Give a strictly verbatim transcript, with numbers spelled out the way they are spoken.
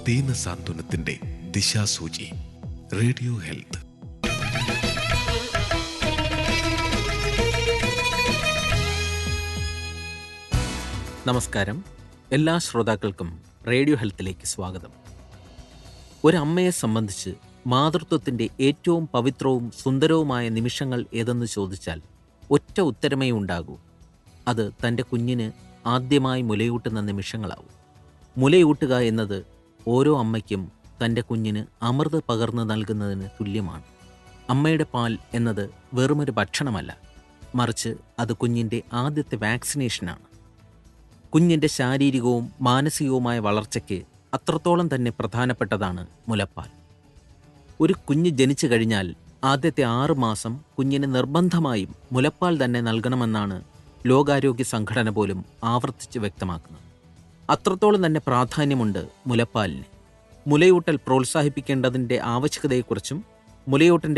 ദീനസാന്ത്വനത്തിന്റെ ദിശാസൂചി. Radio health. നമസ്കാരം. എല്ലാ ശ്രോതാക്കൾക്കും റേഡിയോ ഹെൽത്തിലേക്ക് സ്വാഗതം. ഒരമ്മയെ സംബന്ധിച്ച് മാതൃത്വത്തിൻ്റെ ഏറ്റവും പവിത്രവും സുന്ദരവുമായ നിമിഷങ്ങൾ ഏതെന്ന് ചോദിച്ചാൽ ഒറ്റ ഉത്തരമേ ഉണ്ടാകൂ. അത് തൻ്റെ കുഞ്ഞിന് ആദ്യമായി മുലയൂട്ടുന്ന നിമിഷങ്ങളാവും. മുലയൂട്ടുക എന്നത് ഓരോ അമ്മയ്ക്കും തൻ്റെ കുഞ്ഞിന് അമൃത് പകർന്നു നൽകുന്നതിന് തുല്യമാണ്. അമ്മയുടെ പാൽ എന്നത് വെറുമൊരു ഭക്ഷണമല്ല, മറിച്ച് അത് കുഞ്ഞിൻ്റെ ആദ്യത്തെ വാക്സിനേഷനാണ്. കുഞ്ഞിൻ്റെ ശാരീരികവും മാനസികവുമായ വളർച്ചയ്ക്ക് അത്രത്തോളം തന്നെ പ്രധാനപ്പെട്ടതാണ് മുലപ്പാൽ. ഒരു കുഞ്ഞ് ജനിച്ചു കഴിഞ്ഞാൽ ആദ്യത്തെ ആറു മാസം കുഞ്ഞിന് നിർബന്ധമായും മുലപ്പാൽ തന്നെ നൽകണമെന്നാണ് ലോകാരോഗ്യ സംഘടന പോലും ആവർത്തിച്ച് വ്യക്തമാക്കുന്നത്. അത്രത്തോളം തന്നെ പ്രാധാന്യമുണ്ട് മുലപ്പാലിന്. മുലയൂട്ടൽ പ്രോത്സാഹിപ്പിക്കേണ്ടതിൻ്റെ ആവശ്യകതയെക്കുറിച്ചും മുലയൂട്ടൻ്റെ